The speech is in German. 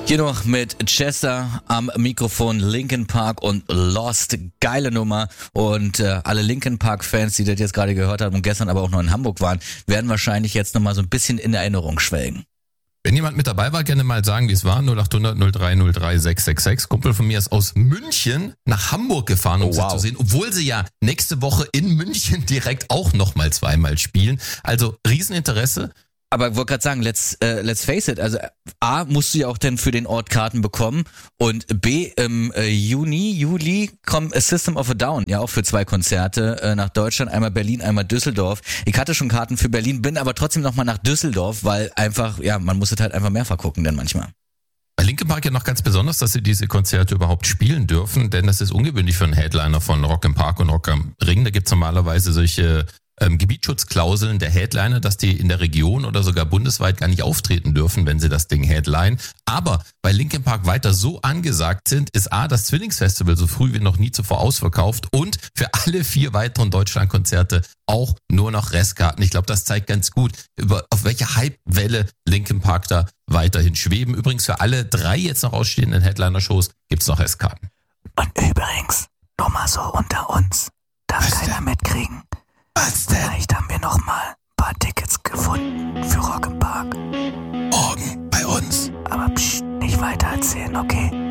Hier noch mit Chester am Mikrofon, Linkin Park und Lost. Geile Nummer. Und alle Linkin Park-Fans, die das jetzt gerade gehört haben und gestern aber auch noch in Hamburg waren, werden wahrscheinlich jetzt nochmal so ein bisschen in Erinnerung schwelgen. Wenn jemand mit dabei war, gerne mal sagen, wie es war. 0800 03 03 666. Kumpel von mir ist aus München nach Hamburg gefahren, um sie zu sehen. Obwohl sie ja nächste Woche in München direkt auch nochmal zweimal spielen. Also Rieseninteresse. Aber ich wollte gerade sagen, let's face it, also A, musst du ja auch denn für den Ort Karten bekommen und B, im Juli kommt A System of a Down, ja auch für 2 Konzerte nach Deutschland, einmal Berlin, einmal Düsseldorf. Ich hatte schon Karten für Berlin, bin aber trotzdem nochmal nach Düsseldorf, weil einfach, ja, man muss es halt einfach mehrfach gucken denn manchmal. Bei Linkin Park ja noch ganz besonders, dass sie diese Konzerte überhaupt spielen dürfen, denn das ist ungewöhnlich für einen Headliner von Rock im Park und Rock am Ring. Da gibt's normalerweise solche Gebietsschutzklauseln der Headliner, dass die in der Region oder sogar bundesweit gar nicht auftreten dürfen, wenn sie das Ding headline. Aber weil Linkin Park weiter so angesagt sind, ist A, das Zwillingsfestival so früh wie noch nie zuvor ausverkauft und für alle 4 weiteren Deutschlandkonzerte auch nur noch Restkarten. Ich glaube, das zeigt ganz gut, auf welche Hype-Welle Linkin Park da weiterhin schweben. Übrigens für alle 3 jetzt noch ausstehenden Headliner-Shows gibt's noch Restkarten. Und übrigens, nur mal so unter uns, darf keiner mitkriegen. Was denn? Vielleicht haben wir noch mal ein paar Tickets gefunden für Rock im Park. Morgen bei uns. Aber nicht weiter erzählen, okay?